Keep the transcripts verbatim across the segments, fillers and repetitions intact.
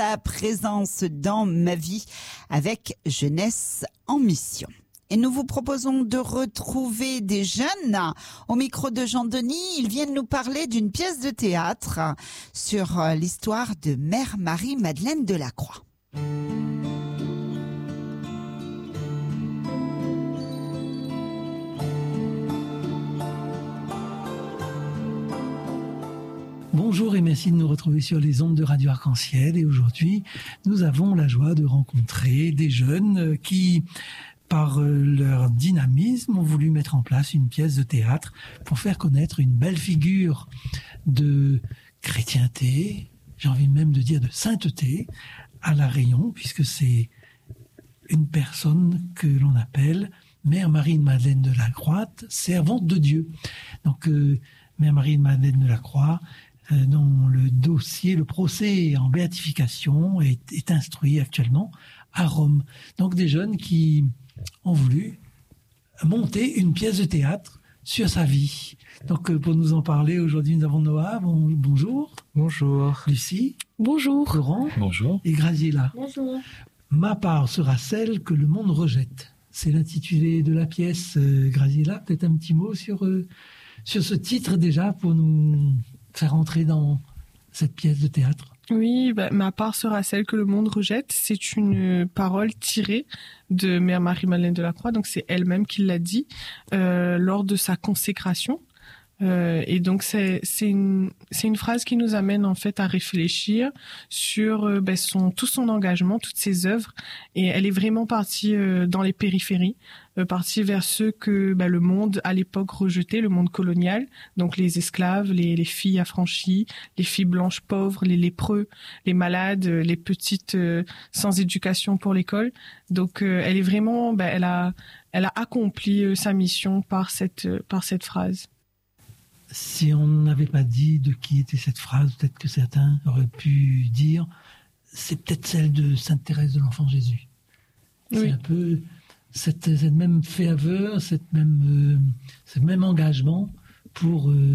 ta présence dans ma vie avec Jeunesse en mission. Et nous vous proposons de retrouver des jeunes au micro de Jean Denis. Ils viennent nous parler d'une pièce de théâtre sur l'histoire de Mère Marie-Madeleine de la Croix. Bonjour et merci de nous retrouver sur les ondes de Radio Arc-en-Ciel. Et aujourd'hui, nous avons la joie de rencontrer des jeunes qui, par leur dynamisme, ont voulu mettre en place une pièce de théâtre pour faire connaître une belle figure de chrétienté, j'ai envie même de dire de sainteté, à La Rayon, puisque c'est une personne que l'on appelle Mère Marie-Madeleine de la Croix, servante de Dieu. Donc, euh, Mère Marie-Madeleine de la Croix, euh, dont le dossier, le procès en béatification est, est instruit actuellement à Rome. Donc, des jeunes qui ont voulu monter une pièce de théâtre sur sa vie. Donc, pour nous en parler, aujourd'hui, nous avons Noah. Bon, bonjour. Bonjour. Lucie. Bonjour. Laurent. Bonjour. Et Graziella. Bonjour. Ma part sera celle que le monde rejette. C'est l'intitulé de la pièce. Euh, Graziella, peut-être un petit mot sur, euh, sur ce titre déjà pour nous faire entrer dans cette pièce de théâtre. Oui, bah, ma part sera celle que le monde rejette. C'est une parole tirée de Mère Marie-Madeleine de la Croix, donc c'est elle-même qui l'a dit euh, lors de sa consécration. Euh, et donc c'est c'est une c'est une phrase qui nous amène en fait à réfléchir sur euh, ben, son tout son engagement, toutes ses œuvres, et elle est vraiment partie euh, dans les périphéries, euh, partie vers ceux que ben, le monde à l'époque rejetait, le monde colonial, donc les esclaves, les les filles affranchies, les filles blanches pauvres, les lépreux, les malades, les petites euh, sans éducation pour l'école. Donc euh, elle est vraiment ben, elle a elle a accompli euh, sa mission par cette euh, par cette phrase. Si on n'avait pas dit de qui était cette phrase, peut-être que certains auraient pu dire c'est peut-être celle de Sainte Thérèse de l'Enfant Jésus. Oui. C'est un peu cette, cette même ferveur, cette même, euh, ce même engagement pour, euh,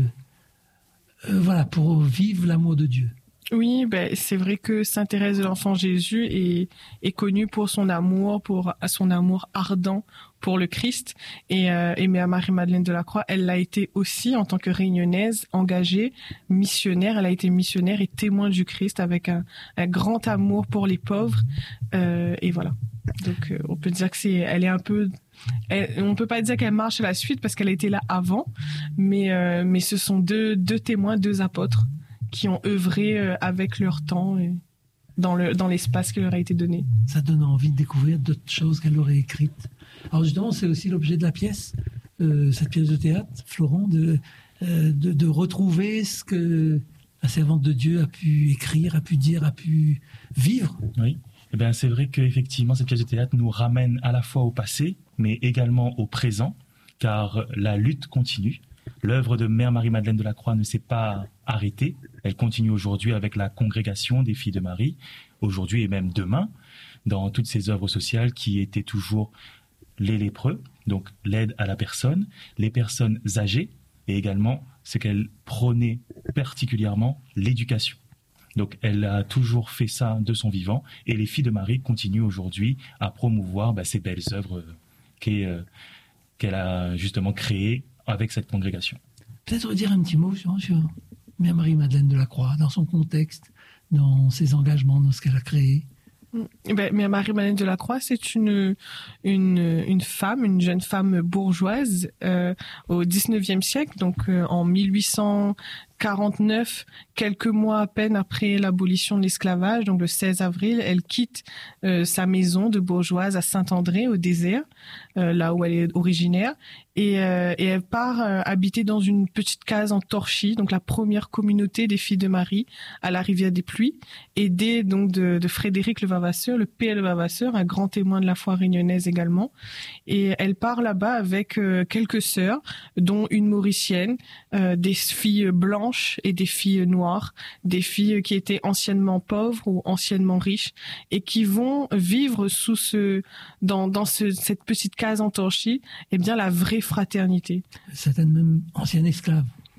euh, voilà, pour vivre l'amour de Dieu. Oui, ben c'est vrai que Sainte Thérèse de l'Enfant Jésus est est connue pour son amour, pour son amour ardent pour le Christ, et, euh, et Mère Marie-Madeleine de la Croix, elle l'a été aussi en tant que réunionnaise, engagée, missionnaire. Elle a été missionnaire et témoin du Christ avec un, un grand amour pour les pauvres, euh, et voilà. Donc euh, on peut dire que c'est, elle est un peu, elle, on peut pas dire qu'elle marche à la suite parce qu'elle a été là avant, mais euh, mais ce sont deux deux témoins, deux apôtres qui ont œuvré euh, avec leur temps et dans le dans l'espace qui leur a été donné. Ça donne envie de découvrir d'autres choses qu'elle aurait écrites. Alors justement, c'est aussi l'objet de la pièce, euh, cette pièce de théâtre, Florent, de, euh, de, de retrouver ce que la servante de Dieu a pu écrire, a pu dire, a pu vivre. Oui, eh bien, c'est vrai qu'effectivement, cette pièce de théâtre nous ramène à la fois au passé, mais également au présent, car la lutte continue. L'œuvre de Mère Marie-Madeleine de la Croix ne s'est pas arrêtée. Elle continue aujourd'hui avec la congrégation des Filles de Marie, aujourd'hui et même demain, dans toutes ces œuvres sociales qui étaient toujours les lépreux, donc l'aide à la personne, les personnes âgées, et également ce qu'elle prônait particulièrement, l'éducation. Donc elle a toujours fait ça de son vivant, et les Filles de Marie continuent aujourd'hui à promouvoir bah, ces belles œuvres qu'est, euh, qu'elle a justement créées avec cette congrégation. Peut-être dire un petit mot sur, sur Mère Marie-Madeleine de la Croix, dans son contexte, dans ses engagements, dans ce qu'elle a créé. Ben, Mère Marie-Madeleine de la Croix, c'est une une une femme, une jeune femme bourgeoise euh, au dix-neuvième siècle, donc euh, en mille huit cent quarante-neuf, quelques mois à peine après l'abolition de l'esclavage, donc le seize avril, elle quitte euh, sa maison de bourgeoise à Saint-André, au désert, euh, là où elle est originaire, et, euh, et elle part euh, habiter dans une petite case en Torchis, donc la première communauté des Filles de Marie à la rivière des Pluies, aidée donc de, de Frédéric Levavasseur, le Père Levavasseur, un grand témoin de la foi réunionnaise également, et elle part là-bas avec euh, quelques sœurs, dont une mauricienne, euh, des filles blanches et des filles noires, des filles qui étaient anciennement pauvres ou anciennement riches et qui vont vivre sous ce, dans, dans ce, cette petite case en Torchis, eh bien, la vraie fraternité. Certaines même anciennes esclaves.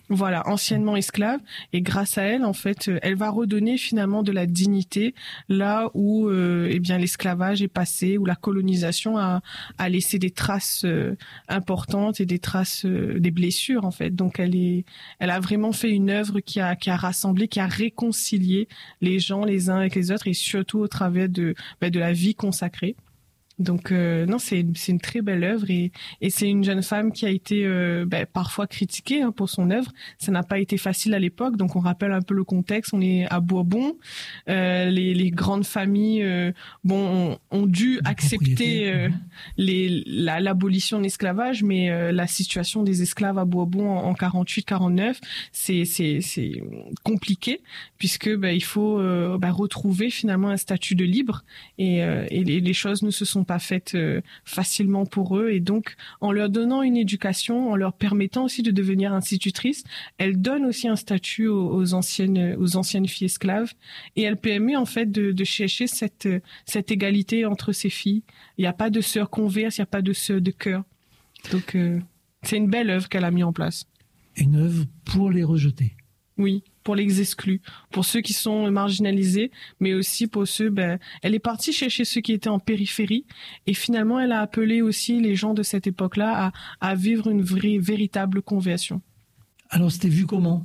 Voilà, anciennement esclave, et grâce à elle, en fait, elle va redonner finalement de la dignité là où, euh, eh bien, l'esclavage est passé, où la colonisation a, a laissé des traces euh, importantes et des traces, euh, des blessures en fait. Donc, elle est, elle a vraiment fait une œuvre qui a, qui a rassemblé, qui a réconcilié les gens les uns avec les autres, et surtout au travers de, ben, de la vie consacrée. Donc euh, non, c'est c'est une très belle œuvre, et et c'est une jeune femme qui a été euh, ben, parfois critiquée hein, pour son œuvre. Ça n'a pas été facile à l'époque, donc on rappelle un peu le contexte. On est à Bourbon, euh, les les grandes familles euh, bon ont, ont dû accepter euh, les la l'abolition de l'esclavage, mais euh, la situation des esclaves à Bourbon en, en quarante-huit quarante-neuf, c'est c'est c'est compliqué, puisque ben, il faut euh, ben, retrouver finalement un statut de libre, et euh, et les, les choses ne se sont pas faites euh, facilement pour eux, et donc en leur donnant une éducation, en leur permettant aussi de devenir institutrices, elle donne aussi un statut aux, aux anciennes aux anciennes filles esclaves, et elle permet en fait de, de chercher cette cette égalité entre ces filles. Il n'y a pas de sœurs converses, il n'y a pas de sœurs de cœur. Donc euh, c'est une belle œuvre qu'elle a mis en place. Une œuvre pour les rejetés. Oui, pour les exclus, pour ceux qui sont marginalisés, mais aussi pour ceux, ben, elle est partie chercher ceux qui étaient en périphérie, et finalement, elle a appelé aussi les gens de cette époque-là à, à vivre une vraie, véritable conversion. Alors, c'était vu comment,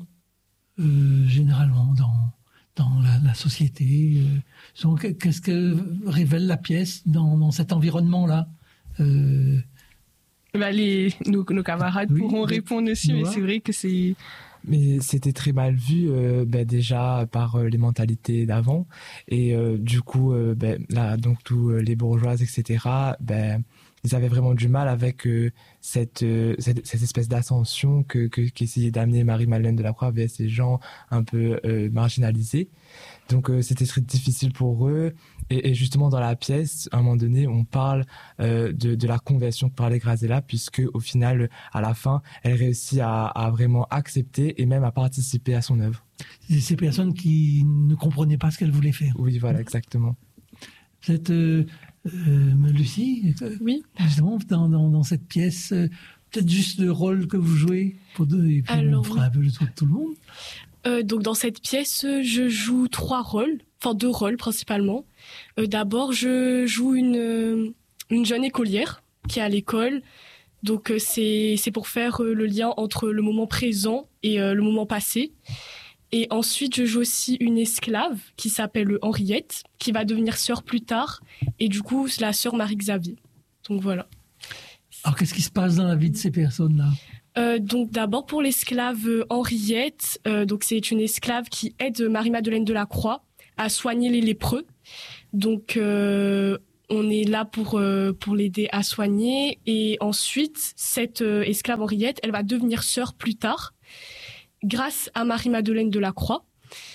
euh, généralement, dans, dans la, la société euh, qu'est-ce que révèle la pièce dans, dans cet environnement-là euh... ben, les, nos, nos camarades oui, pourront répondre aussi, mais c'est vrai que c'est... Mais c'était très mal vu euh, ben déjà par euh, les mentalités d'avant, et euh, du coup euh, ben, là donc tous euh, les bourgeoises etc, ben ils avaient vraiment du mal avec euh, cette, euh, cette cette espèce d'ascension que que qu'essayait d'amener Marie-Madeleine de la Croix vers ces gens un peu euh, marginalisés. Donc euh, c'était très difficile pour eux, et, et justement dans la pièce à un moment donné on parle euh, de de la conversion que parlait Grazella, puisque au final à la fin elle réussit à à vraiment accepter et même à participer à son œuvre. C'est ces personnes qui ne comprenaient pas ce qu'elle voulait faire. Oui, voilà, exactement. Vous êtes euh, euh, Lucie, oui, justement dans dans, dans cette pièce, euh, peut-être juste le rôle que vous jouez pour deux, et puis Alors, on fera un peu le tour de tout le monde. Euh, donc dans cette pièce, je joue trois rôles, enfin deux rôles principalement. Euh, d'abord, je joue une une jeune écolière qui est à l'école. Donc euh, c'est c'est pour faire euh, le lien entre le moment présent et euh, le moment passé. Et ensuite, je joue aussi une esclave qui s'appelle Henriette, qui va devenir sœur plus tard. Et du coup, c'est la sœur Marie-Xavier. Donc voilà. Alors qu'est-ce qui se passe dans la vie de ces personnes-là ? Euh, donc d'abord pour l'esclave euh, Henriette, euh, donc c'est une esclave qui aide Marie-Madeleine de la Croix à soigner les lépreux. Donc euh, on est là pour euh, pour l'aider à soigner, et ensuite cette euh, esclave Henriette, elle va devenir sœur plus tard grâce à Marie-Madeleine de la Croix.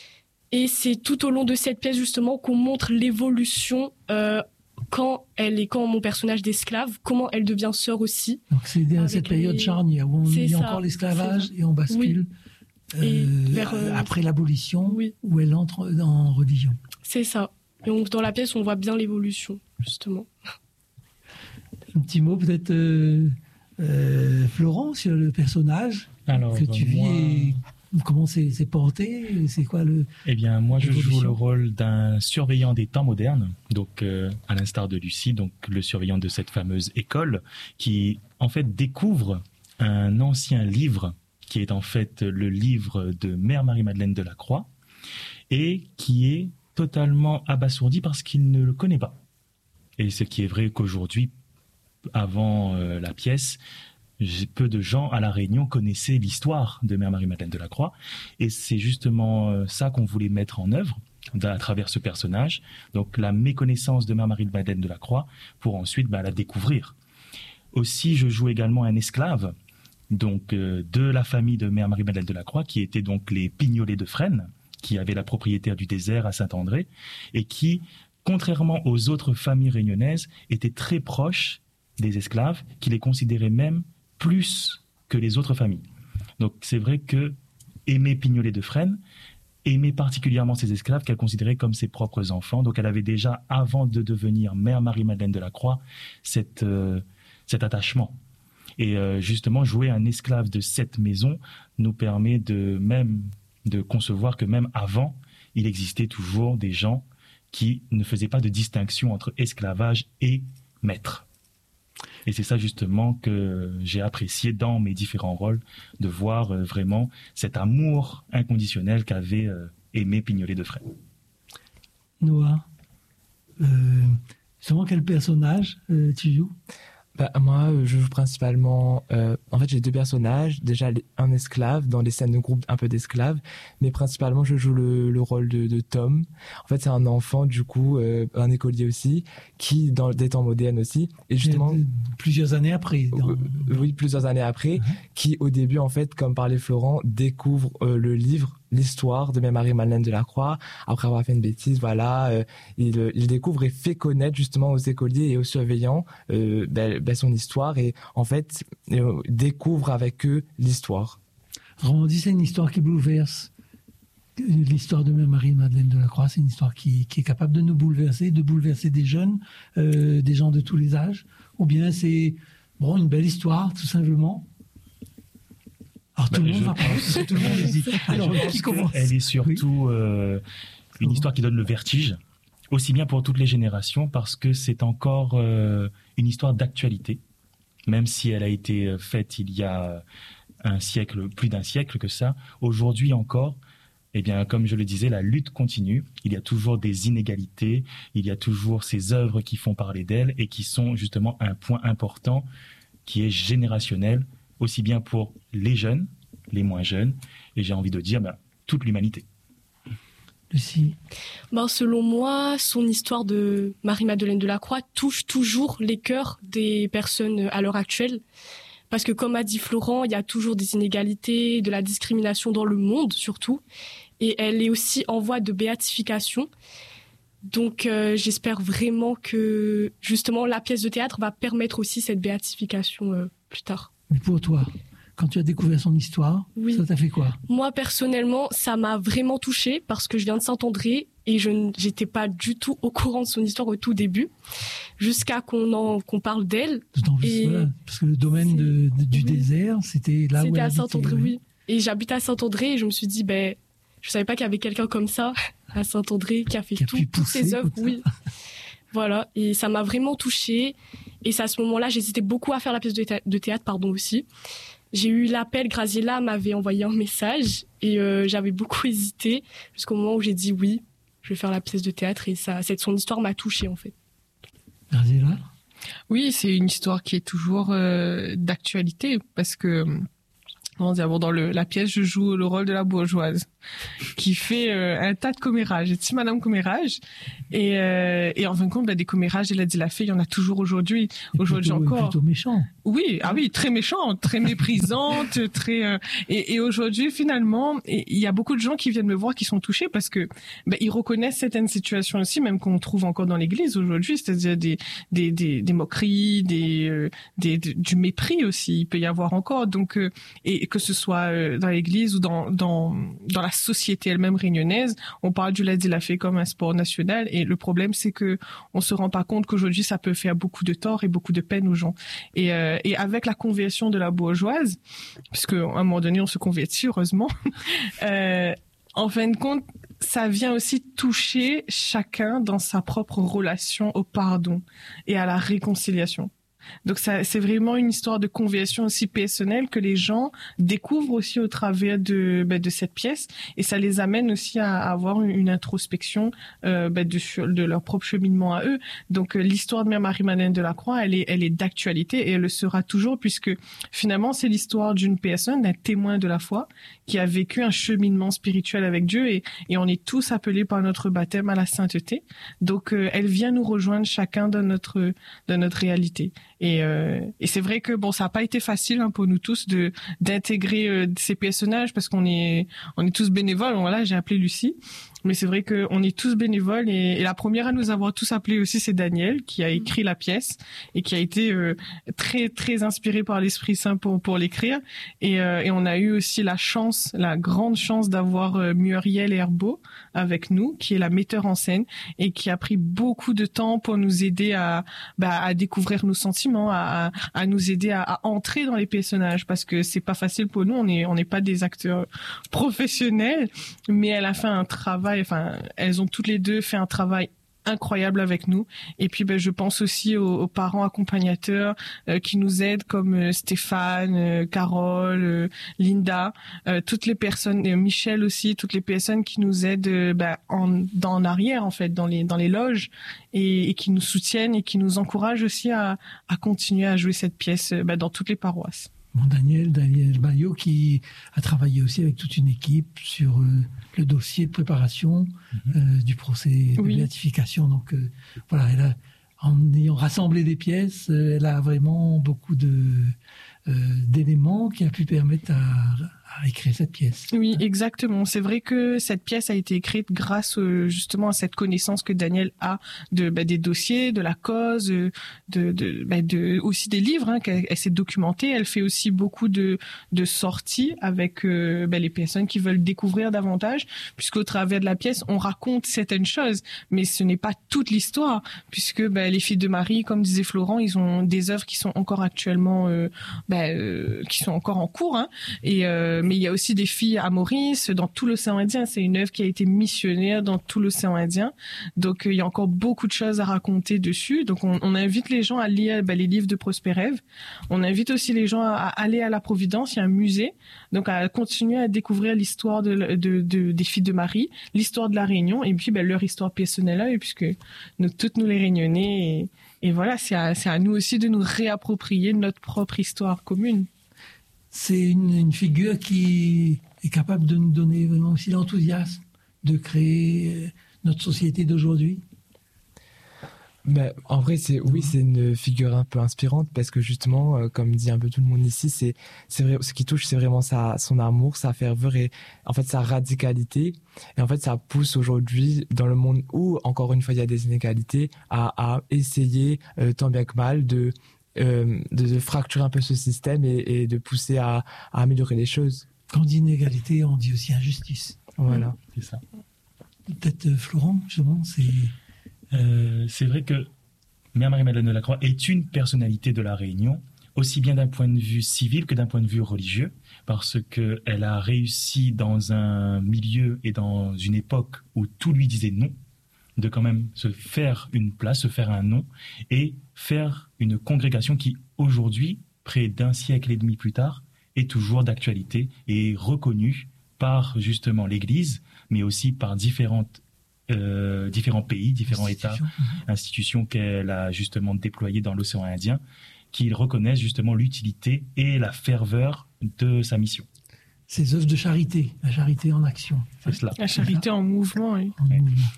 Et c'est tout au long de cette pièce justement qu'on montre l'évolution euh, quand elle est, quand mon personnage d'esclave, comment elle devient sœur aussi. Donc c'est dans cette période les... charnière où on y a encore l'esclavage et on bascule oui. et euh, vers, euh... après l'abolition, oui. où elle entre en religion. C'est ça. Et donc dans la pièce, on voit bien l'évolution, justement. Un petit mot peut-être, euh, euh, Florent, sur le personnage Alors, que tu moi... vis et comment c'est, c'est porté, c'est quoi le... Eh bien, moi, je joue le rôle d'un surveillant des temps modernes, donc euh, à l'instar de Lucie, donc le surveillant de cette fameuse école, qui en fait découvre un ancien livre, qui est en fait le livre de Mère Marie-Madeleine de la Croix, et qui est totalement abasourdi parce qu'il ne le connaît pas. Et ce qui est vrai qu'aujourd'hui, avant euh, la pièce, peu de gens à La Réunion connaissaient l'histoire de Mère Marie-Madeleine de la Croix, et c'est justement ça qu'on voulait mettre en œuvre à travers ce personnage, donc la méconnaissance de Mère Marie-Madeleine de la Croix pour ensuite bah, la découvrir. Aussi, je joue également un esclave donc euh, de la famille de Mère Marie-Madeleine de la Croix, qui étaient donc les Pignolets de Fresnes, qui avaient la propriétaire du désert à Saint-André, et qui, contrairement aux autres familles réunionnaises, étaient très proches des esclaves, qui les considéraient même plus que les autres familles. Donc c'est vrai que Aimée Pignolet de Fresnes aimait particulièrement ses esclaves qu'elle considérait comme ses propres enfants. Donc elle avait déjà, avant de devenir Mère Marie-Madeleine de la Croix, cette, euh, cet attachement. Et euh, justement, jouer un esclave de cette maison nous permet de même de concevoir que même avant, il existait toujours des gens qui ne faisaient pas de distinction entre esclavage et maître. Et c'est ça justement que j'ai apprécié dans mes différents rôles, de voir euh, vraiment cet amour inconditionnel qu'avait euh, Aimé Pignolet de Fray. Noah, euh, justement, quel personnage euh, tu joues? Bah, moi, je joue principalement... Euh, en fait, j'ai deux personnages. Déjà, un esclave dans les scènes de groupe, un peu d'esclaves. Mais principalement, je joue le, le rôle de, de Tom. En fait, c'est un enfant, du coup, euh, un écolier aussi, qui, dans des temps modernes aussi, et justement... Plusieurs années après. Dans... Euh, oui, plusieurs années après, uh-huh. Qui, au début, en fait, comme parlait Florent, découvre euh, le livre, l'histoire de Mère Marie-Madeleine de la Croix. Après avoir fait une bêtise, voilà, euh, il, il découvre et fait connaître justement aux écoliers et aux surveillants euh, ben, ben son histoire et en fait euh, découvre avec eux l'histoire. On dit c'est une histoire qui bouleverse. L'histoire de Mère Marie-Madeleine de la Croix, c'est une histoire qui, qui est capable de nous bouleverser, de bouleverser des jeunes, euh, des gens de tous les âges, ou bien c'est bon une belle histoire tout simplement. Alors, tout, bah, le monde je... va pas, tout le monde hésite. Alors, qui commence? Elle est surtout oui. euh, une histoire qui donne le vertige, aussi bien pour toutes les générations, parce que c'est encore euh, une histoire d'actualité, même si elle a été faite il y a un siècle, plus d'un siècle que ça. Aujourd'hui encore, eh bien, comme je le disais, la lutte continue. Il y a toujours des inégalités, il y a toujours ces œuvres qui font parler d'elles et qui sont justement un point important qui est générationnel, aussi bien pour les jeunes, les moins jeunes, et j'ai envie de dire ben, toute l'humanité. Lucie. Ben, selon moi, son histoire de Marie-Madeleine de la Croix touche toujours les cœurs des personnes à l'heure actuelle. Parce que comme a dit Florent, il y a toujours des inégalités, de la discrimination dans le monde surtout. Et elle est aussi en voie de béatification. Donc euh, j'espère vraiment que justement la pièce de théâtre va permettre aussi cette béatification euh, plus tard. Mais pour toi, quand tu as découvert son histoire, oui. Ça t'a fait quoi? Moi, personnellement, ça m'a vraiment touchée parce que je viens de Saint-André et je n'étais pas du tout au courant de son histoire au tout début, jusqu'à qu'on en, qu'on parle d'elle. D'autant plus, et voilà, parce que le domaine de, de, du oui. désert, c'était là c'était où elle à habitait. Saint-André, oui. oui. Et j'habite à Saint-André et je me suis dit, ben, je savais pas qu'il y avait quelqu'un comme ça à Saint-André qui a fait qui a tout, toutes ses œuvres, oui. Voilà, et ça m'a vraiment touchée. Et c'est à ce moment-là, j'hésitais beaucoup à faire la pièce de théâtre, de théâtre pardon, aussi. J'ai eu l'appel, Graziella m'avait envoyé un message et euh, j'avais beaucoup hésité jusqu'au moment où j'ai dit oui, je vais faire la pièce de théâtre et ça, cette, son histoire m'a touchée en fait. Graziella ? Oui, c'est une histoire qui est toujours euh, d'actualité parce que on dit, bon, dans le, la pièce, je joue le rôle de la bourgeoise qui fait euh, un tas de commérages. C'est Madame Commérage. Et, euh, et en fin de compte, bah, des commérages, elle a dit la fée, il y en a toujours aujourd'hui. Aujourd'hui plutôt, encore. Plutôt méchant. Oui, ah oui, très méchante, très méprisante, très. Euh, et, et aujourd'hui, finalement, il y a beaucoup de gens qui viennent me voir qui sont touchés parce que bah, ils reconnaissent certaines situations aussi, même qu'on trouve encore dans l'Église aujourd'hui, c'est-à-dire des des des, des moqueries, des, euh, des, des du mépris aussi. Il peut y avoir encore. Donc euh, et que ce soit euh, dans l'Église ou dans dans dans la société elle-même réunionnaise, on parle du Ladi la Fée comme un sport national. Et le problème, c'est que on se rend pas compte qu'aujourd'hui, ça peut faire beaucoup de tort et beaucoup de peine aux gens. Et, euh, et avec la conversion de la bourgeoise, puisque à un moment donné, on se convertit, heureusement, euh, en fin de compte, ça vient aussi toucher chacun dans sa propre relation au pardon et à la réconciliation. Donc ça, c'est vraiment une histoire de conversion aussi personnelle que les gens découvrent aussi au travers de ben, de cette pièce et ça les amène aussi à, à avoir une, une introspection euh, ben, de de leur propre cheminement à eux. Donc euh, l'histoire de Mère Marie-Madeleine de la Croix, elle est elle est d'actualité et elle le sera toujours puisque finalement c'est l'histoire d'une personne, d'un témoin de la foi qui a vécu un cheminement spirituel avec Dieu et et on est tous appelés par notre baptême à la sainteté. Donc euh, elle vient nous rejoindre chacun dans notre dans notre réalité. Et, euh, et c'est vrai que bon, ça n'a pas été facile hein, pour nous tous de d'intégrer euh, ces personnages parce qu'on est on est tous bénévoles. Voilà, j'ai appelé Lucie Mais c'est vrai qu'on est tous bénévoles et, et la première à nous avoir tous appelés aussi, c'est Daniel qui a écrit la pièce et qui a été euh, très très inspiré par l'Esprit Saint pour pour l'écrire. Et, euh, et on a eu aussi la chance, la grande chance d'avoir euh, Muriel Herbeau avec nous, qui est la metteur en scène et qui a pris beaucoup de temps pour nous aider à bah, à découvrir nos sentiments, à, à nous aider à, à entrer dans les personnages parce que c'est pas facile pour nous. On est on n'est pas des acteurs professionnels, mais elle a fait un travail. Enfin, elles ont toutes les deux fait un travail incroyable avec nous. Et puis, ben, je pense aussi aux, aux parents accompagnateurs euh, qui nous aident, comme euh, Stéphane, euh, Carole, euh, Linda, euh, toutes les personnes, euh, Michel aussi, toutes les personnes qui nous aident euh, ben, en, dans, en arrière, en fait, dans les dans les loges, et, et qui nous soutiennent et qui nous encouragent aussi à, à continuer à jouer cette pièce euh, ben, dans toutes les paroisses. Bon, Daniel, Daniel Bayot, qui a travaillé aussi avec toute une équipe sur euh, le dossier de préparation mm-hmm. euh, du procès de oui. béatification. Donc euh, voilà, elle a, en ayant rassemblé des pièces, euh, elle a vraiment beaucoup de euh, d'éléments qui a pu permettre à, à écrire cette pièce. Oui, exactement. C'est vrai que cette pièce a été écrite grâce euh, justement à cette connaissance que Daniel a de bah, des dossiers, de la cause, de de, bah, de aussi des livres hein, qu'elle elle s'est documentée. Elle fait aussi beaucoup de de sorties avec euh, bah, les personnes qui veulent découvrir davantage, puisqu'au travers de la pièce, on raconte certaines choses, mais ce n'est pas toute l'histoire, puisque bah, les filles de Marie, comme disait Florent, ils ont des œuvres qui sont encore actuellement euh, bah, euh, qui sont encore en cours, hein, et euh, mais il y a aussi des filles à Maurice, dans tout l'océan Indien. C'est une œuvre qui a été missionnaire dans tout l'océan Indien. Donc, euh, il y a encore beaucoup de choses à raconter dessus. Donc, on, on invite les gens à lire bah, les livres de Prosper-Ève. On invite aussi les gens à, à aller à la Providence. Il y a un musée. Donc, à continuer à découvrir l'histoire de, de, de, des filles de Marie, l'histoire de la Réunion, et puis bah, leur histoire personnelle, là, puisque nous, toutes nous les Réunionnais. Et, et voilà, c'est à, c'est à nous aussi de nous réapproprier notre propre histoire commune. C'est une, une figure qui est capable de nous donner vraiment aussi l'enthousiasme de créer notre société d'aujourd'hui. Ben, en vrai, c'est oui, c'est une figure un peu inspirante parce que justement, euh, comme dit un peu tout le monde ici, c'est c'est vrai, ce qui touche, c'est vraiment sa son amour, sa ferveur et en fait sa radicalité. Et en fait, ça pousse aujourd'hui dans le monde où encore une fois il y a des inégalités à à essayer euh, tant bien que mal de Euh, de, de fracturer un peu ce système et, et de pousser à, à améliorer les choses. Quand on dit inégalité, on dit aussi injustice. Voilà. C'est ça. Peut-être euh, Florent, justement, c'est... Euh, c'est vrai que Mère Marie-Madeleine de la Croix est une personnalité de la Réunion, aussi bien d'un point de vue civil que d'un point de vue religieux, parce qu'elle a réussi dans un milieu et dans une époque où tout lui disait non, de quand même se faire une place, se faire un nom et faire une congrégation qui, aujourd'hui, près d'un siècle et demi plus tard, est toujours d'actualité et reconnue par justement l'Église, mais aussi par différentes, euh, différents pays, différents États, mmh. institutions qu'elle a justement déployées dans l'océan Indien, qui reconnaissent justement l'utilité et la ferveur de sa mission. Ces œuvres de charité, la charité en action. C'est cela. La charité en mouvement, oui. En oui. mouvement.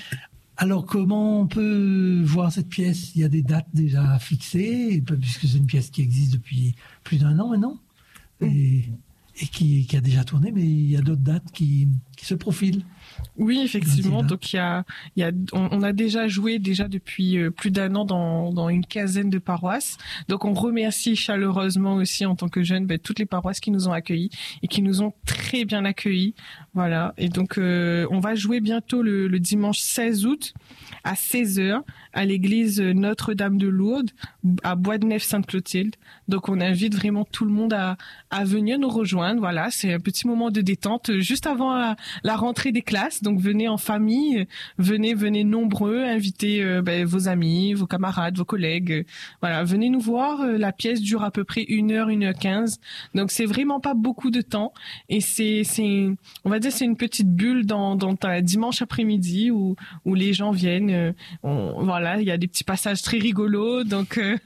Alors, comment on peut voir cette pièce ? Il y a des dates déjà fixées, puisque c'est une pièce qui existe depuis plus d'un an maintenant, et, et qui, qui a déjà tourné, mais il y a d'autres dates qui, qui se profilent. Oui, effectivement. Donc, il y a, il y a, on, on a déjà joué déjà depuis euh, plus d'un an dans, dans une quinzaine de paroisses. Donc, on remercie chaleureusement aussi en tant que jeunes ben, toutes les paroisses qui nous ont accueillis et qui nous ont très bien accueillis. Voilà. Et donc, euh, on va jouer bientôt le, le dimanche seize août à seize heures à l'église Notre-Dame de Lourdes à Bois-de-Nef-Sainte-Clotilde. Donc, on invite vraiment tout le monde à, à venir nous rejoindre. Voilà, c'est un petit moment de détente juste avant la, la rentrée des classes. Donc, venez en famille, venez, venez nombreux, invitez euh, ben, vos amis, vos camarades, vos collègues. Voilà, venez nous voir. La pièce dure à peu près une heure, une heure quinze. Donc, c'est vraiment pas beaucoup de temps. Et c'est, c'est, on va dire, c'est une petite bulle dans, dans un dimanche après-midi où, où les gens viennent. Euh, on, voilà, il y a des petits passages très rigolos. Donc, euh,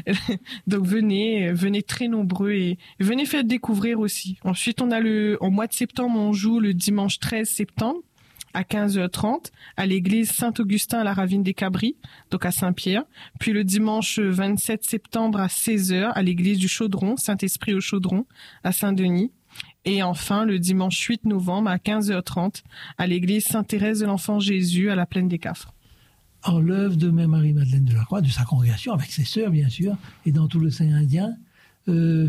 donc venez, venez très nombreux et venez faire découvrir aussi. Ensuite, on a le, au mois de septembre, on joue le dimanche treize septembre à quinze heures trente à l'église Saint-Augustin à la Ravine des Cabris, donc à Saint-Pierre. Puis le dimanche vingt-sept septembre à seize heures à l'église du Chaudron, Saint-Esprit au Chaudron, à Saint-Denis. Et enfin, le dimanche huit novembre à quinze heures trente, à l'église Sainte-Thérèse de l'Enfant Jésus à la Plaine des Cafres. Alors, l'œuvre de Mère Marie-Madeleine de la Croix, de sa congrégation, avec ses sœurs, bien sûr, et dans tout l'océan Indien, euh,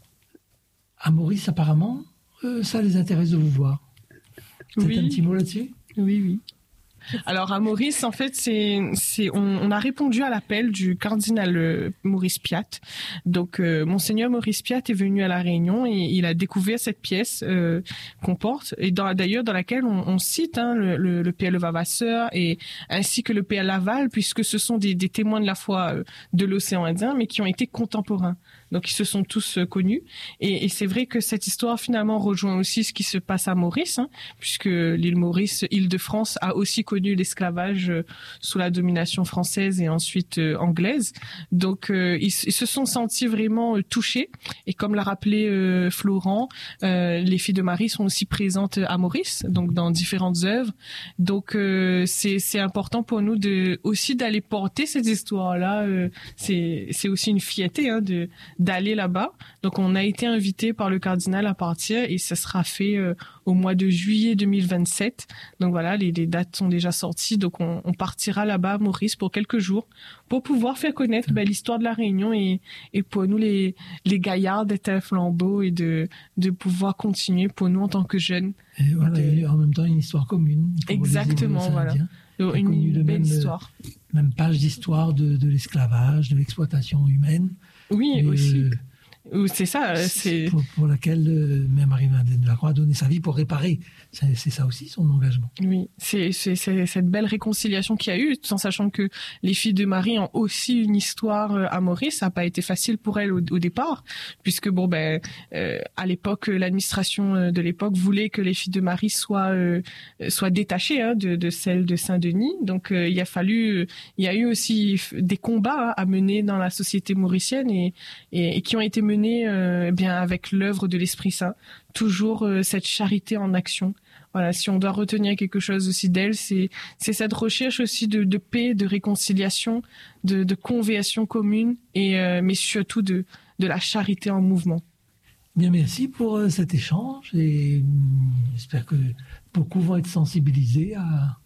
à Maurice, apparemment, euh, ça les intéresse de vous voir. Peut-être Oui. un petit mot là-dessus ? Oui, oui. Alors à Maurice, en fait, c'est, c'est, on, on a répondu à l'appel du cardinal euh, Maurice Piat. Donc, euh, Monseigneur Maurice Piat est venu à La Réunion et il a découvert cette pièce euh, qu'on porte, et dans, d'ailleurs dans laquelle on, on cite hein, le, le, le Père Levavasseur et ainsi que le Père Laval, puisque ce sont des, des témoins de la foi euh, de l'océan Indien, mais qui ont été contemporains. Donc, ils se sont tous euh, connus. Et, et c'est vrai que cette histoire, finalement, rejoint aussi ce qui se passe à Maurice, hein, puisque l'île Maurice, Île-de-France, a aussi connu l'esclavage euh, sous la domination française et ensuite euh, anglaise. Donc, euh, ils, ils se sont sentis vraiment euh, touchés. Et comme l'a rappelé euh, Florent, euh, les filles de Marie sont aussi présentes à Maurice, donc dans différentes œuvres. Donc, euh, c'est, c'est important pour nous de aussi d'aller porter cette histoire-là. Euh, c'est, c'est aussi une fierté hein, de d'aller là-bas. Donc, on a été invité par le cardinal à partir et ça sera fait euh, au mois de juillet deux mille vingt-sept. Donc, voilà, les, les dates sont déjà sorties. Donc, on, on partira là-bas à Maurice pour quelques jours pour pouvoir faire connaître ben, l'histoire de la Réunion et, et pour nous, les, les gaillards d'être un flambeau et de, de pouvoir continuer pour nous en tant que jeunes. Et voilà, de... et en même temps, une histoire commune. Exactement, voilà. Une, une belle même, histoire. Même page d'histoire de, de l'esclavage, de l'exploitation humaine. Oui, et aussi. Euh, c'est ça. C'est... Pour, pour laquelle euh, Mère Marie-Madeleine de la Croix a donné sa vie pour réparer. C'est, c'est ça aussi son engagement. Oui, c'est, c'est, c'est cette belle réconciliation qu'il y a eu, tout en sachant que les filles de Marie ont aussi une histoire à Maurice. Ça n'a pas été facile pour elles au, au départ, puisque bon ben euh, à l'époque, l'administration de l'époque voulait que les filles de Marie soient euh, soient détachées hein, de, de celles de Saint-Denis. Donc euh, il a fallu, il y a eu aussi des combats à mener dans la société mauricienne et, et, et qui ont été menés euh, bien avec l'œuvre de l'Esprit Saint. Toujours euh, cette charité en action. Voilà, si on doit retenir quelque chose aussi d'elle, c'est c'est cette recherche aussi de, de paix, de réconciliation, de, de conversion commune, et euh, mais surtout de de la charité en mouvement. Bien, merci pour euh, cet échange et hum, j'espère que beaucoup vont être sensibilisés à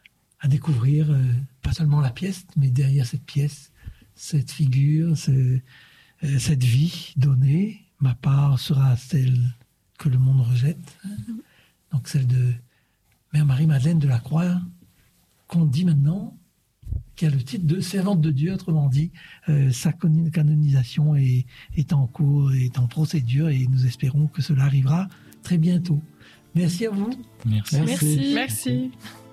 à découvrir euh, pas seulement la pièce, mais derrière cette pièce, cette figure, ce, euh, cette vie donnée. Ma part sera celle que le monde rejette. Donc celle de Mère Marie-Madeleine de la Croix, qu'on dit maintenant, qui a le titre de servante de Dieu, autrement dit, euh, sa canonisation est, est en cours, est en procédure, et nous espérons que cela arrivera très bientôt. Merci à vous. Merci. Merci. Merci.